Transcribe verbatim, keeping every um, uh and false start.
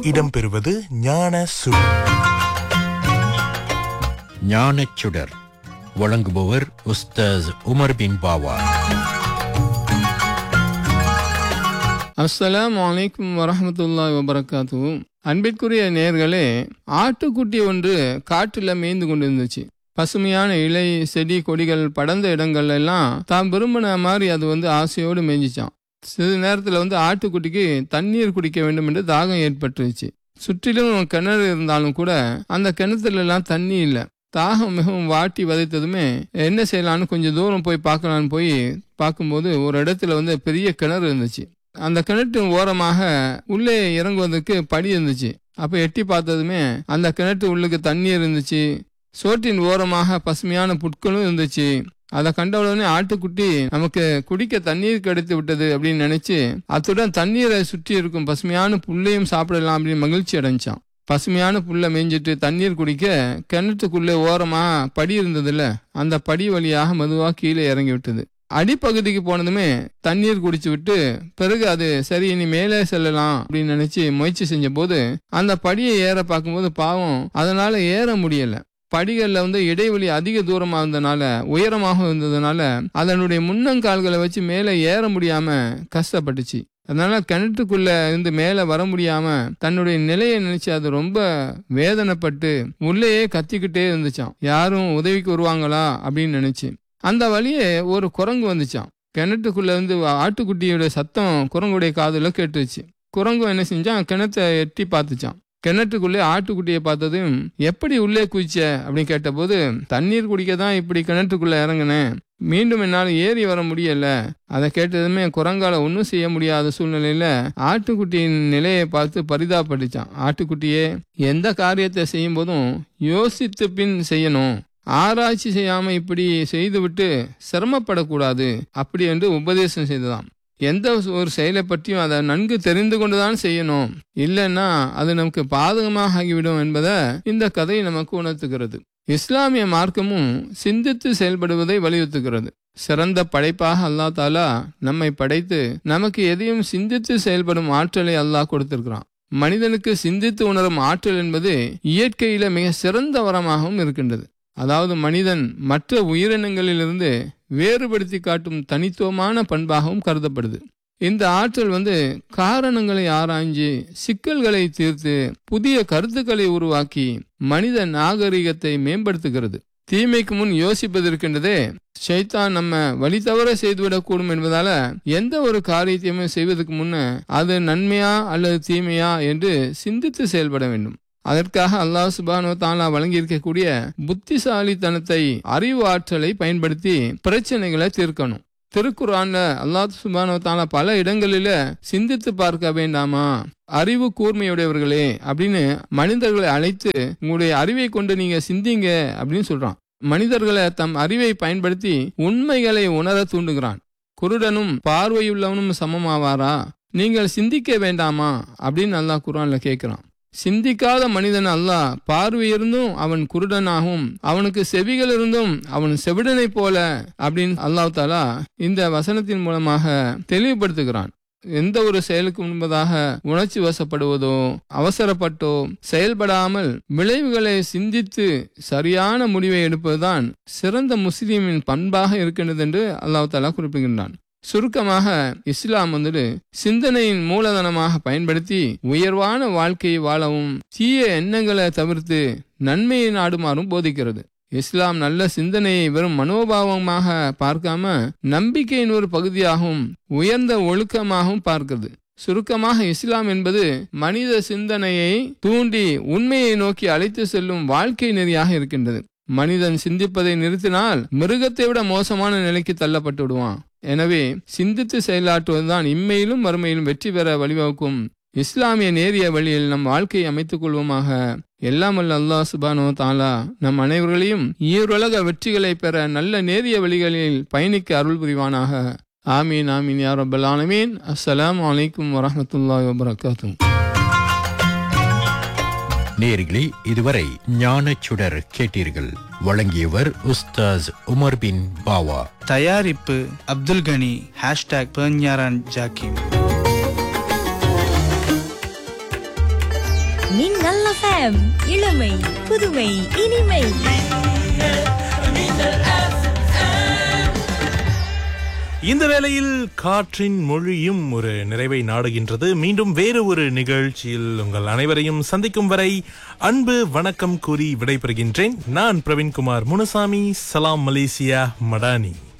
இடம்பெறுவது ஞான சுடர். ஞானச் சுடர் வழங்குபவர் உஸ்தாஸ் உமர் பின் பாவா. அஸ்ஸலாமு அலைக்கும் வரஹ்மத்துல்லாஹி வபரகாத்துஹு. அன்பிற்குரிய நேயர்களே, ஆட்டுக்குட்டி ஒன்று காட்டுல மேய்ந்து கொண்டிருந்துச்சு. பசுமையான இலை, செடி, கொடிகள் படர்ந்த இடங்கள் எல்லாம் தாம் விரும்பின மாதிரி அது வந்து ஆசையோடு மேய்ஞ்சிச்சான். சிறிது நேரத்தில் வந்து ஆட்டுக்குட்டிக்கு தண்ணீர் குடிக்க வேண்டும் என்று தாகம் ஏற்பட்டுருச்சு. சுற்றிலும் கிணறு இருந்தாலும் கூட அந்த கிணத்துல எல்லாம் தண்ணி இல்லை. தாகம் மிகவும் வாட்டி வதைத்ததுமே என்ன செய்யலான்னு கொஞ்சம் தூரம் போய் பார்க்கலான்னு போய் பார்க்கும்போது ஒரு இடத்துல வந்து பெரிய கிணறு இருந்துச்சு. அந்த கிணற்று ஓரமாக உள்ளே இறங்குவதற்கு படி இருந்துச்சு. அப்ப எட்டி பார்த்ததுமே அந்த கிணற்று உள்ளுக்கு தண்ணீர் இருந்துச்சு. சோற்றின் ஓரமாக பசுமையான புட்களும் இருந்துச்சு. அதை கண்டவுடனே ஆட்டுக்குட்டி நமக்கு குடிக்க தண்ணீர் கிடைத்து விட்டது அப்படின்னு நினைச்சு அத்துடன் தண்ணீரை சுற்றி இருக்கும் பசுமையான புல்லையும் சாப்பிடலாம் அப்படின்னு மகிழ்ச்சி அடைஞ்சான். பசுமையான புல்லை மேய்ஞ்சிட்டு தண்ணீர் குடிக்க கிணற்றுக்குள்ளே ஓரமா படி இருந்ததுல அந்த படி வழியாக மெதுவாக கீழே இறங்கி விட்டது. அடிப்பகுதிக்கு போனதுமே தண்ணீர் குடிச்சு விட்டு பிறகு அது சரி இனி மேலே செல்லலாம் அப்படின்னு நினைச்சு முயற்சி செஞ்ச போது அந்த படியை ஏற பார்க்கும்போது பாவம் அதனால ஏற முடியல. படிகள்ல வந்து இடைவெளி அதிக தூரமா இருந்ததுனால, உயரமாக இருந்ததுனால அதனுடைய முன்னங்கால்களை வச்சு மேலே ஏற முடியாம கஷ்டப்பட்டுச்சு. அதனால கிணற்றுக்குள்ள இருந்து மேல வர முடியாம தன்னுடைய நிலையை நினைச்சு அது ரொம்ப வேதனைப்பட்டு உள்ளேயே கத்திக்கிட்டே இருந்துச்சான். யாரும் உதவிக்கு வருவாங்களா அப்படின்னு நினைச்சு அந்த வழியே ஒரு குரங்கு வந்துச்சான். கிணற்றுக்குள்ள இருந்து ஆட்டுக்குட்டியோட சத்தம் குரங்குடைய காதுல கேட்டுச்சு. குரங்கு என்ன செஞ்சான், கிணத்தை எட்டி பார்த்துச்சான். கிணற்றுக்குள்ளே ஆட்டுக்குட்டியை பார்த்ததும் எப்படி உள்ளே குதிச்ச அப்படின்னு கேட்டபோது, தண்ணீர் குடிக்க தான் இப்படி கிணற்றுக்குள்ள இறங்கினேன், மீண்டும் என்னால் ஏறி வர முடியல. அதை கேட்டதுமே குரங்கால ஒன்றும் செய்ய முடியாத சூழ்நிலையில ஆட்டுக்குட்டியின் நிலையை பார்த்து பரிதாபப்பட்டுச்சான். ஆட்டுக்குட்டியே, எந்த காரியத்தை செய்யும் போதும் யோசித்து பின் செய்யணும், ஆராய்ச்சி செய்யாம இப்படி செய்துவிட்டு சிரமப்படக்கூடாது அப்படி என்று உபதேசம் செய்ததாம். எந்த ஒரு செயலை பற்றியும் அதை நன்கு தெரிந்து கொண்டுதான் செய்யணும், இல்லைன்னா அது நமக்கு பாதகமாக ஆகிவிடும் என்பதை இந்த கதை நமக்கு உணர்த்துகிறது. இஸ்லாமிய மார்க்கமும் சிந்தித்து செயல்படுவதை வலியுறுத்துகிறது. சிறந்த படைப்பாக அல்லாஹ் தாலா நம்மை படைத்து நமக்கு எதையும் சிந்தித்து செயல்படும் ஆற்றலை அல்லாஹ் கொடுத்திருக்கிறான். மனிதனுக்கு சிந்தித்து உணரும் ஆற்றல் என்பது இயற்கையில மிக சிறந்த வரமாகவும் இருக்கின்றது. அதாவது மனிதன் மற்ற உயிரினங்களிலிருந்து வேறுபடுத்தி காட்டும் தனித்துவமான பண்பாகவும் கருதப்படுது. இந்த ஆற்றல் வந்து காரணங்களை ஆராய்ஞ்சு சிக்கல்களை தீர்த்து புதிய கருத்துக்களை உருவாக்கி மனித நாகரிகத்தை மேம்படுத்துகிறது. தீமைக்கு முன் யோசிப்பதற்கின்றதே ஷைத்தான் நம்ம வழி தவற செய்துவிடக்கூடும் என்பதால எந்த ஒரு காரியத்தையுமே செய்வதற்கு முன்ன அது நன்மையா அல்லது தீமையா என்று சிந்தித்து செயல்பட வேண்டும். அதற்காக அல்லாஹ் சுப்ஹானஹு வ தஆலா வழங்கியிருக்கக்கூடிய புத்திசாலித்தனத்தை, அறிவு ஆற்றலை பயன்படுத்தி பிரச்சனைகளை தீர்க்கணும். திருக்குர்ஆன்ல அல்லாஹ் சுப்ஹானஹு வ தஆலா பல இடங்களில சிந்தித்து பார்க்க வேண்டாமா, அறிவு கூர்மையுடையவர்களே அப்படின்னு மனிதர்களை அழைத்து உங்களுடைய அறிவை கொண்டு நீங்க சிந்திங்க அப்படின்னு சொல்றான். மனிதர்களை தம் அறிவை பயன்படுத்தி உண்மைகளை உணர தூண்டுகிறான். குருடனும் பார்வையுள்ளவனும் சமமாவாரா, நீங்கள் சிந்திக்க வேண்டாமா அப்படின்னு அல்லாஹ் குர்ஆன்ல கேட்கிறான். சிந்திக்காத மனிதன் அல்லாஹ் பார்வை இருந்தும் அவன் குருடனாகவும் அவனுக்கு செவிகள் இருந்தும் அவன் செவிடனை போல அப்படின்னு அல்லாஹ் தாலா இந்த வசனத்தின் மூலமாக தெளிவுபடுத்துகிறான். எந்த ஒரு செயலுக்கு முன்பதாக உணர்ச்சி வசப்படுவதோ அவசரப்பட்டோ செயல்படாமல் விளைவுகளை சிந்தித்து சரியான முடிவை எடுப்பதுதான் சிறந்த முஸ்லிமின் பண்பாக இருக்கின்றது என்று அல்லாஹ் தாலா குறிப்பிடுகின்றான். சுருக்கமாக இஸ்லாம் வந்துட்டு சிந்தனையின் மூலதனமாக பயன்படுத்தி உயர்வான வாழ்க்கையை வாழவும் தீய எண்ணங்களை தவிர்த்து நன்மையை நாடுமாறும் போதிக்கிறது. இஸ்லாம் நல்ல சிந்தனையை வெறும் மனோபாவமாக பார்க்காம நம்பிக்கையின் ஒரு பகுதியாகவும் உயர்ந்த ஒழுக்கமாகவும் பார்க்கிறது. சுருக்கமாக இஸ்லாம் என்பது மனித சிந்தனையை தூண்டி உண்மையை நோக்கி அழைத்து செல்லும் வாழ்க்கை நெறியாக இருக்கின்றது. மனிதன் சிந்திப்பதை நிறுத்தினால் மிருகத்தை விட மோசமான நிலைக்கு தள்ளப்பட்டு விடுவான். எனவே சிந்தித்து செயலாற்றுவதுதான் இம்மையிலும் மறுமையிலும் வெற்றி பெற வழிவகுக்கும் இஸ்லாமிய நேரிய வழியில் நம் வாழ்க்கையை அமைத்துக் கொள்வோமாக. எல்லாம் வல்ல அல்லாஹ் சுப்ஹானஹு வ தஆலா நம் அனைவர்களையும் ஈருலக வெற்றிகளை பெற நல்ல நேரிய வழிகளில் பயணிக்க அருள் புரிவானாக. ஆமீன் ஆமீன் யா ரப்பல் ஆலமீன். அஸ்ஸலாமு அலைக்கும் வரஹ்மத்துல்லாஹி வபரகாத்துஹு. நேயர்களே, இதுவரை ஞானச் சுடர் கேட்டீர்கள். வழங்கியவர் உஸ்தாஸ் உமர் பின் பாவா. தயாரிப்பு அப்துல் கனி. ஹேஷ்டாக் பெர்ஞாரான் ஜாக்கிம். மின்னல் எஃப்எம் இளமை புதுமை இனிமை. இந்த வேளையில் காற்றின் மொழியும் ஒரு நிறைவை நாடுகின்றது. மீண்டும் வேறு ஒரு நிகழ்ச்சியில் உங்கள் அனைவரையும் சந்திக்கும் வரை அன்பு வணக்கம் கூறி விடைபெறுகின்றேன். நான் பிரவீன்குமார் முனுசாமி. சலாம் மலேசியா மடானி.